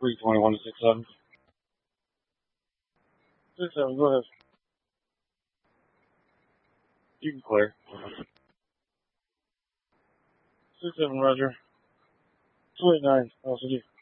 321 to 67. 67, go ahead. You can clear. 67, Roger. 289, LCD.